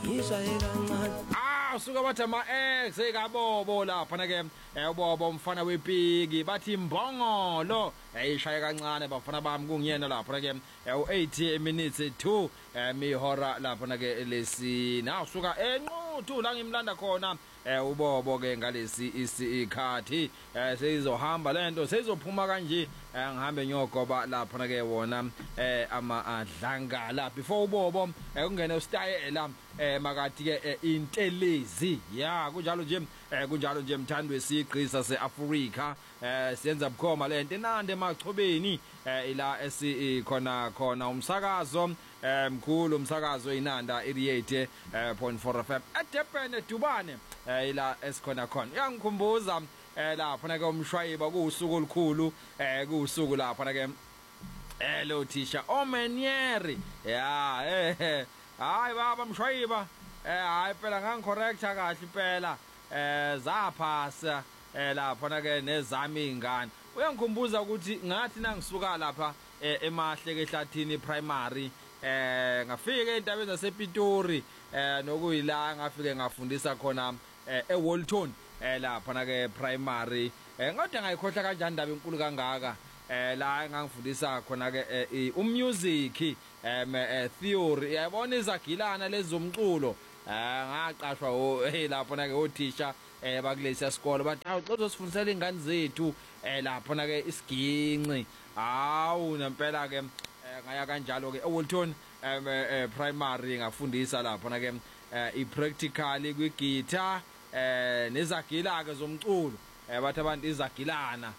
ishaye kancane. Suka bathi ama-ex ekabobo lapha ke ubobo umfana wepiki bathi mbongolo ishaye kancane bafana bami kungiyena lapha ke u80 minutes to mihora lapha ke lesi na suka enquthu la ngimlanda khona ubobo ke ngalesi isikhathi seyizohamba lento seyizophuma kanje ngihambe nyogoba lapha ke wona ama adlangala before ubobo kungene ustayela makati ke intelezi ya kunjalo nje mthandwe sigqisa seAfrika siyenza bukhoma lento enande emachobeni ila khona umsakazo mkhulu umsakazo inanda 88.4 FM eDurban eDubane ila esikhona khona yangikhumbuza lapha ke umshwayiba kuusuku olukhulu kuusuku lapha ke lo thisha omenieri ya hayi baba mshwayiba hayi phela ngangicorrecta kahle phela zaphasa lapha ke nezami ingane uyangikhumbuza ukuthi ngathi nangisuka lapha emahleke ehlathini primary ngafika entabeni zasePitori nokuyila ngafike ngafundisa khona eWalton lapha ke primary ngodwa ngayikhohla kanjani indaba enkulu kangaka la ngangifundisa khona ke umusic theory yabona izagilana lezomculo ngaqashwa lapha ke othisha bakulesi isikole bathi awuxoxa sifundisela ingane zethu lapha ke isiginci hawu nempela ke ngaya kanjalo ke eWalton primary ngafundisa lapha ke ipractical kwigita nezagila ke zomculo bathi abantu izagilana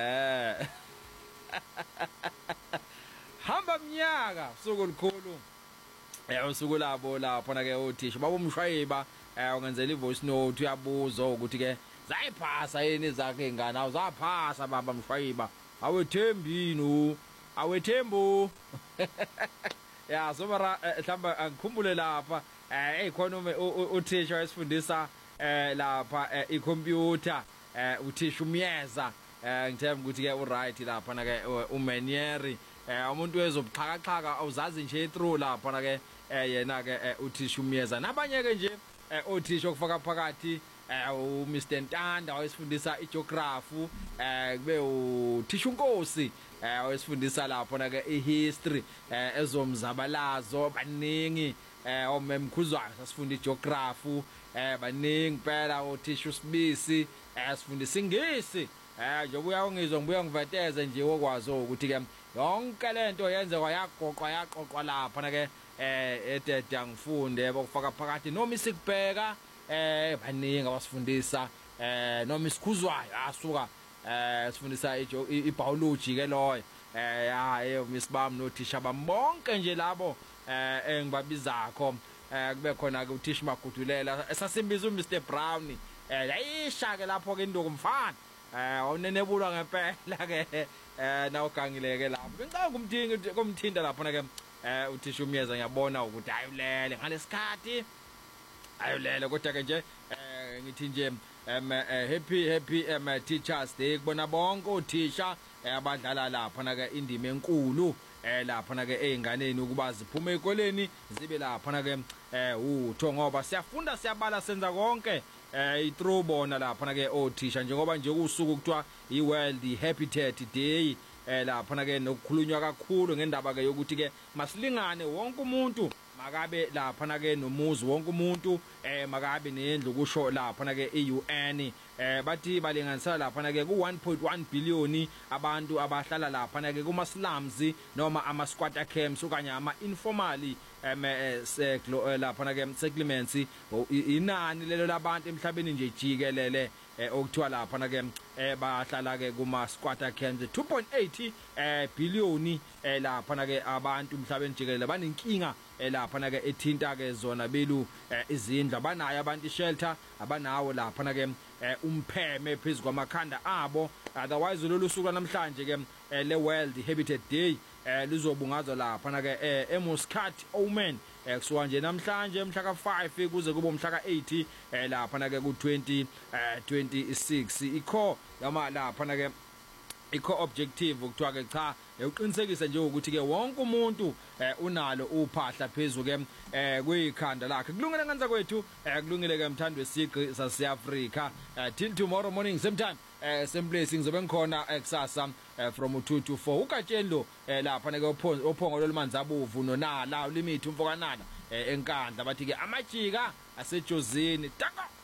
hamba mnyaka usuku olukhulu usuku labo lapha ke othisha babomshwayiba ungenzela ivoice note uyabuza ukuthi ke zayiphasa yini zakhe ingane awuzaphasa baba mshwayiba awethembini awethembu ya sobara mhlamba angikhumbule lapha ekhona uthisha wesifundisa lapha icomputer uthisha umyeza ngithemba ukuthi ke uright lapha ke umenieri umuntu wezobuxhakaxhaka awuzazi nje through lapha ke yena ke uthisha umyeza nabanye ke nje othisha okufaka phakathi uMr Ntanda wayesifundisa igeography kube uthisha uNkosi wayesifundisa lapha ke ihistory ezomzabalazo baningi omemkhuzwayo sasifunda igeography baningi phela othisha uSibisi sifundisa ingisi njengoba uyangizwa ngibuya ngiveteze nje okwazi ukuthi ke yonke lento yenze yaqoqwa lapha ke ededa ngifunde bokufaka phakathi noma isikubheka baningi abasifundisa noma isikhuzwayo asuka sifundisa ibiology ke loyo Miss Bam nothisha bambonke nje labo engibabizakho kube khona ke uthisha Magudulela esasimbiza uMr Brown yayisha ke lapho ke induku mfana awunenebulwa ngempela ke nawugangileke lapho ngicanga kumthinda lapha ke uthisha umyeza ngiyabona ukuthi ayulele ngalesikhathi ayulele kodwa ke nje ngithi nje happy teachers day kubona bonke othisha abadlala lapha ke indima enkulu lapha ke einganeni ukuba ziphume ekoleni zibe lapha ke utho ngoba siyafunda siyabala senza konke ithrough bona lapha ke othisha njengoba nje kusuku kuthiwa iWorld Habitat Day lapha ke nokukhulunywa kakhulu ngendaba ke yokuthi ke masilingane wonke umuntu makabe lapha ke nomuzi wonke umuntu makabe nendlu kusho lapha ke iUN bathi balinganisela lapha ke ku 1.1 billion abantu abahlala lapha ke kuma slums noma ama squatter camps okanye ama informally lapha ke settlements inani lelo labantu emhlabeni nje jikelele okuthiwa lapha ke bahlala ke kuma squatter camps 2.8 billion lapha ke abantu emhlabeni jikelele banenkinga lapha ke ethinta ke zona belu izindlu abanayo abantu shelter abanawo lapha ke umpheme phezulu kwamakhanda abo otherwise lolu suku namhlanje ke le World Habitat Day lizobungazwa lapha ke eMuscat Omen kusuka nje namhlanje mhla ka5 kuze kube umhla ka8 lapha ke ku2026 ikho yama lapha ke i-co-objective kuthiwa ke cha uqinisekise nje ukuthi ke wonke umuntu unalo uphahla phezulu ke kuyikhanda lakhe kulungile nganza kwethu kulungile ke mthando wesiqi saseAfrika till tomorrow morning same time same place ngizobe ngikhona kusasa from 2 to 4 ukatsheni lo lapha ke ophongo lolumanzi abuvu nonala limithi umfokanana enkandla bathi ke amajika asejozini tako